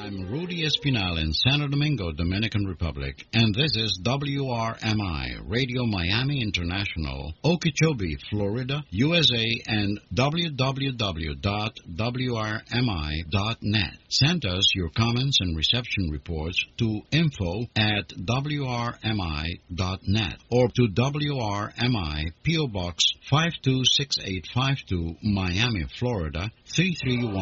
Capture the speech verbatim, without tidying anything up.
I'm Rudy Espinal in Santo Domingo, Dominican Republic, and this is W R M I, Radio Miami International, Okeechobee, Florida, U S A, and w w w dot w r m i dot net. Send us your comments and reception reports to info at w r m i dot net or to W R M I, P O. Box five two six eight five two, Miami, Florida, three three one